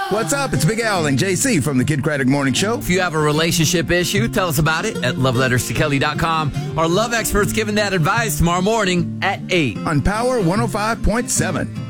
What's up? It's Big Al and JC from the Kid Craddock Morning Show. If you have a relationship issue, tell us about it at loveletterstokelly.com. Our love experts giving that advice tomorrow morning at 8 on Power 105.7.